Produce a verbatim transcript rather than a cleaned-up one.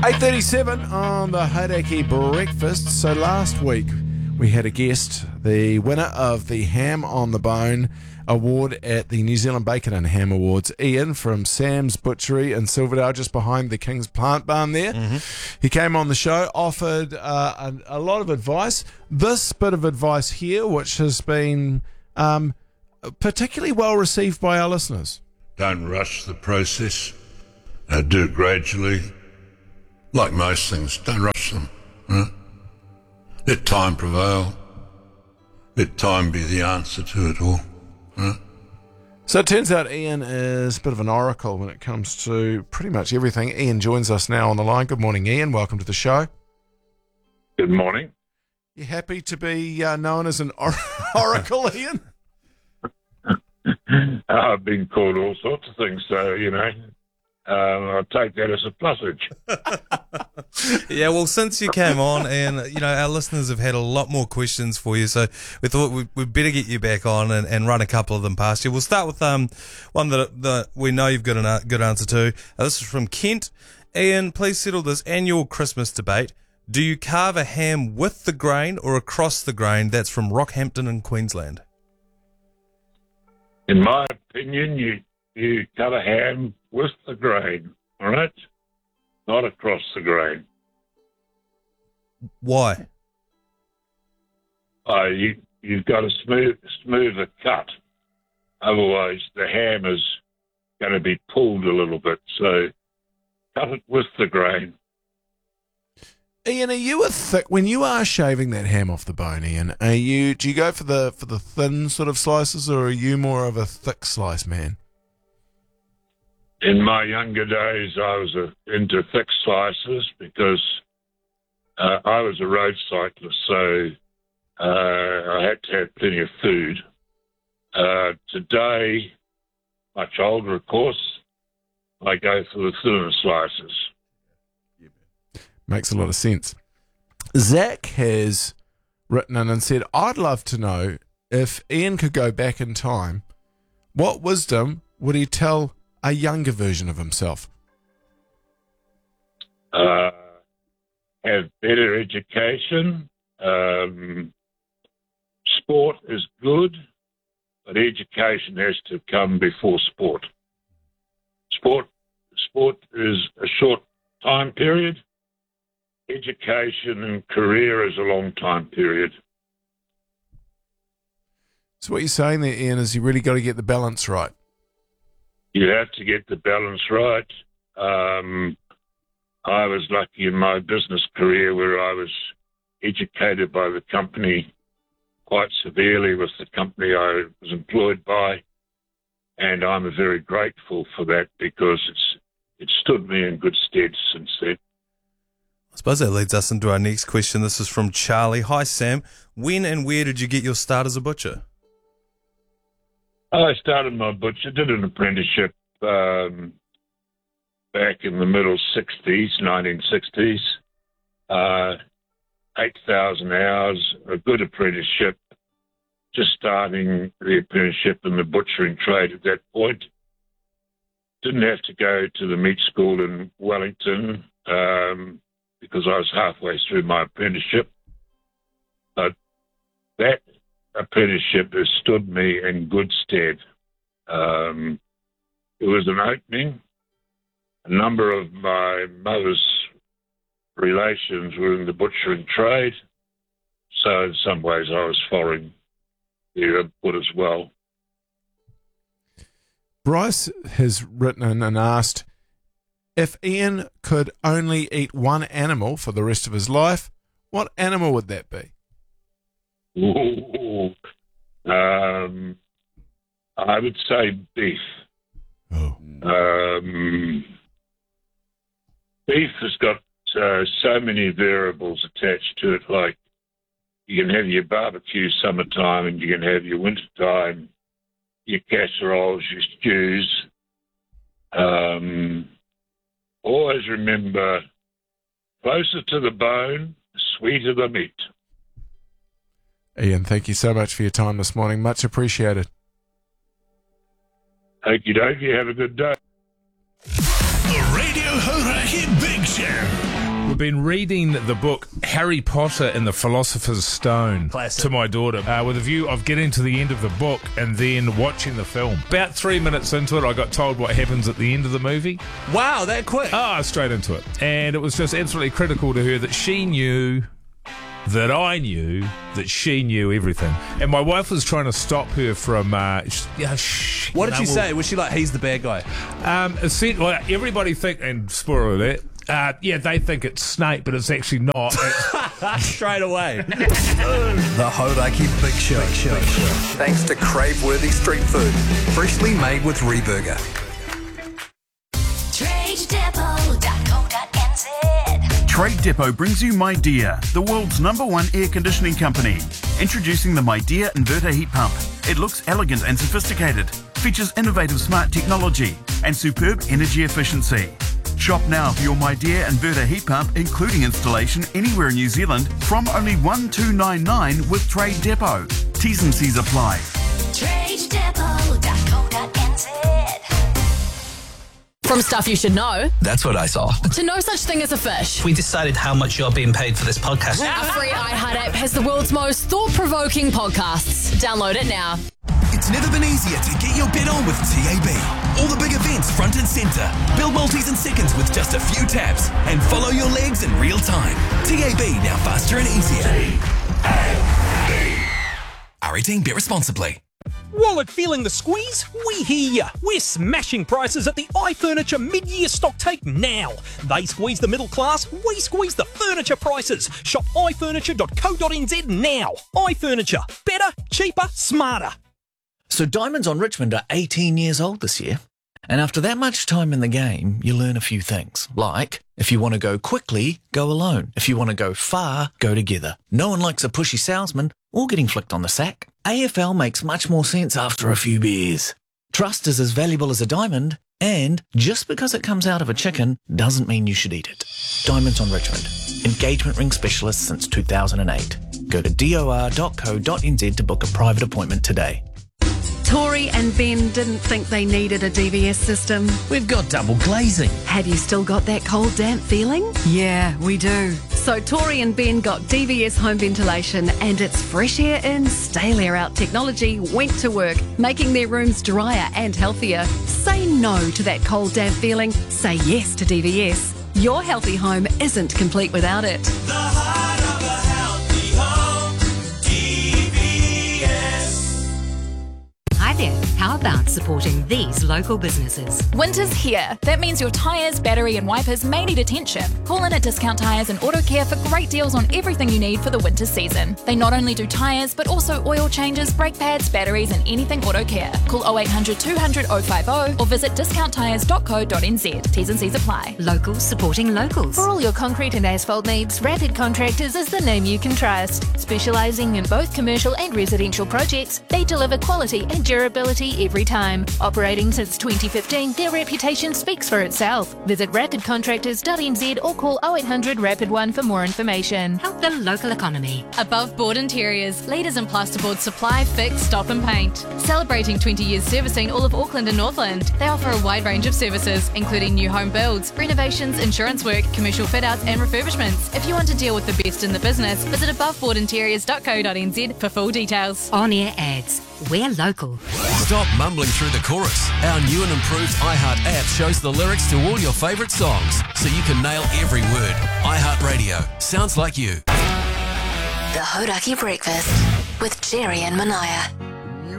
eight thirty-seven on the Hauraki Breakfast. So last week we had a guest, the winner of the Ham on the Bone award at the New Zealand Bacon and Ham Awards, Ian from Sam's Butchery in Silverdale, just behind the King's Plant Barn there. Mm-hmm. He came on the show, offered uh, a, a lot of advice. This bit of advice here, which has been um, particularly well received by our listeners. Don't rush the process. Uh, do it gradually. Like most things, don't rush them. Right? Let time prevail. Let time be the answer to it all. Right? So it turns out Ian is a bit of an oracle when it comes to pretty much everything. Ian joins us now on the line. Good morning, Ian. Welcome to the show. Good morning. You happy to be uh, known as an or- oracle, Ian? I've been called all sorts of things, so, you know, um, I'll take that as a plusage. Yeah, well, since you came on, and, you know, our listeners have had a lot more questions for you, so we thought we'd, we'd better get you back on and, and run a couple of them past you. We'll start with um one that, that we know you've got a good answer to. Uh, this is from Kent. Ian, please settle this annual Christmas debate. Do you carve a ham with the grain or across the grain? That's from Rockhampton in Queensland. In my opinion, you, you cut a ham with the grain, all right? Not across the grain. Why? Uh, you, you've got to smooth, smooth a cut. Otherwise, the ham is going to be pulled a little bit. So cut it with the grain. Ian, are you a thick when you are shaving that ham off the bone? Ian, are you? Do you go for the for the thin sort of slices, or are you more of a thick slice man? In my younger days, I was uh, into thick slices because uh, I was a road cyclist, so uh, I had to have plenty of food. Uh, today, much older, of course, I go for the thinner slices. Makes a lot of sense. Zach has written in and said, I'd love to know if Ian could go back in time, what wisdom would he tell a younger version of himself? Uh, have better education. Um, sport is good, but education has to come before sport. Sport, sport is a short time period. Education and career is a long time period. So what you're saying there, Ian, is you really got to get the balance right. You have to get the balance right. Um, I was lucky in my business career where I was educated by the company quite severely with the company I was employed by, and I'm very grateful for that because it's it stood me in good stead since then. I suppose that leads us into our next question. This is from Charlie. Hi, Sam. When and where did you get your start as a butcher? I started my butcher, did an apprenticeship um, back in the middle sixties, nineteen sixties. Uh, eight thousand hours, a good apprenticeship. Just starting the apprenticeship in the butchering trade at that point. Didn't have to go to the meat school in Wellington. Um, because I was halfway through my apprenticeship. But that apprenticeship has stood me in good stead. Um, it was an opening. A number of my mother's relations were in the butchering trade, so in some ways I was following their input as well. Bryce has written in and asked, if Ian could only eat one animal for the rest of his life, what animal would that be? Ooh, um, I would say beef. Oh. Um, beef has got uh, so many variables attached to it, like you can have your barbecue summertime and you can have your wintertime, your casseroles, your stews. Um... Always remember, closer to the bone, sweeter the meat. Ian, thank you so much for your time this morning. Much appreciated. Okie dokie, have a good day. The Radio Hauraki Big Show. We've been reading the book Harry Potter and the Philosopher's Stone Classic. to my daughter uh, with a view of getting to the end of the book and then watching the film. About three minutes into it, I got told what happens at the end of the movie. Wow, that quick. Ah, straight into it. And it was just absolutely critical to her that she knew that I knew that she knew everything. And my wife was trying to stop her from... Uh, sh- yeah, sh- What did no, she well, say? Was she like, he's the bad guy? Um, it said, well, everybody think, and spoiler alert, uh, yeah, they think it's Snape, but it's actually not. It's, Straight away. The Hauraki Big Show. Big Show. Thanks to crave-worthy street food, freshly made with Reburger. Trade Depot dot co dot n z. Trade Depot brings you MyDear, the world's number one air conditioning company. Introducing the MyDear inverter heat pump. It looks elegant and sophisticated, features innovative smart technology, and superb energy efficiency. Shop now for your MyDear inverter heat pump, including installation anywhere in New Zealand, from only one two nine nine with Trade Depot. T's and C's apply. Trade Depot dot co dot n z. From stuff you should know That's what I saw. to no such thing as a fish. We decided how much you're being paid for this podcast. Our free iHeart app has the world's most thought-provoking podcasts. Download it now. It's never been easier to get your bet on with T A B. All the big events front and centre. Build multis in seconds with just a few taps and follow your legs in real time. T A B, now faster and easier. R eighteen, bet responsibly. Wallet feeling the squeeze? We hear ya. We're smashing prices at the iFurniture mid-year stock take now. They squeeze the middle class, we squeeze the furniture prices. Shop i furniture dot co dot n z now. iFurniture. Better, cheaper, smarter. So Diamonds on Richmond are eighteen years old this year. And after that much time in the game, you learn a few things. Like, if you want to go quickly, go alone. If you want to go far, go together. No one likes a pushy salesman or getting flicked on the sack. A F L makes much more sense after a few beers. Trust is as valuable as a diamond, and just because it comes out of a chicken doesn't mean you should eat it. Diamonds on Richmond. Engagement ring specialist since two thousand eight. Go to dor dot co dot n z to book a private appointment today. Tori and Ben didn't think they needed a D V S system. We've got double glazing. Have you still got that cold, damp feeling? Yeah, we do. So Tori and Ben got D V S home ventilation, and its fresh air in, stale air out technology went to work, making their rooms drier and healthier. Say no to that cold, damp feeling. Say yes to D V S. Your healthy home isn't complete without it. The heart of a healthy home, D V S. Hi there. How about supporting these local businesses? Winter's here. That means your tyres, battery and wipers may need attention. Call in at Discount Tyres and Auto Care for great deals on everything you need for the winter season. They not only do tyres, but also oil changes, brake pads, batteries and anything auto care. Call oh eight hundred two hundred oh five oh or visit discount tyres dot co dot n z. T's and C's apply. Locals supporting locals. For all your concrete and asphalt needs, Rapid Contractors is the name you can trust. Specialising in both commercial and residential projects, they deliver quality and durability every time. Operating since twenty fifteen, their reputation speaks for itself. Visit rapid contractors dot n z or call oh eight hundred rapid one for more information. Help the local economy. Above Board Interiors, leaders in plasterboard supply, fix, stop and paint. Celebrating twenty years servicing all of Auckland and Northland, they offer a wide range of services, including new home builds, renovations, insurance work, commercial fit-outs and refurbishments. If you want to deal with the best in the business, visit above board interiors dot co dot n z for full details. On-air ads. We're local. Stop mumbling through the chorus. Our new and improved iHeart app shows the lyrics to all your favourite songs, so you can nail every word. iHeart Radio. Sounds like you. The Hauraki Breakfast with Jerry and Manaya.